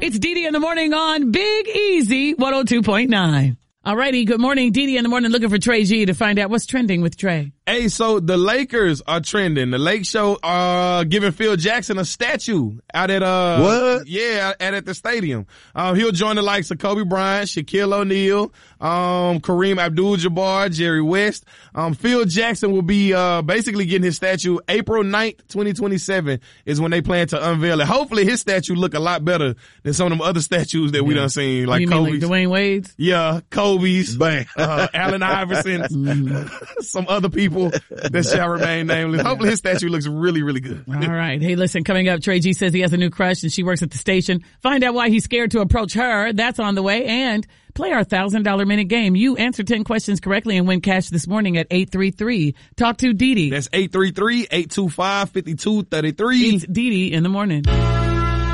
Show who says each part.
Speaker 1: It's Dee in the morning on Big Easy 102.9. Alrighty, good morning. Dee in the morning looking for Trey G to find out what's trending with Trey.
Speaker 2: Hey, so the Lakers are trending. The Lake Show giving Phil Jackson a statue out at
Speaker 3: What?
Speaker 2: Yeah, at the stadium. He'll join the likes of Kobe Bryant, Shaquille O'Neal, Kareem Abdul-Jabbar, Jerry West. Phil Jackson will be basically getting his statue April 9th, 2027 is when they plan to unveil it. Hopefully his statue look a lot better than some of them other statues that we done seen, like
Speaker 1: you
Speaker 2: Kobe's.
Speaker 1: mean like Dwayne Wade's?
Speaker 2: Yeah, Kobe's,
Speaker 3: Bang.
Speaker 2: Allen Iverson's, some other people that shall remain nameless. Hopefully his statue looks really, really good.
Speaker 1: All right. Hey, listen, coming up, Trey G says he has a new crush and she works at the station. Find out why he's scared to approach her. That's on the way. And play our $1,000 minute game. You answer 10 questions correctly and win cash this morning at 833. Talk to Dee.
Speaker 2: That's 833-825-5233.
Speaker 1: It's Dee in the morning.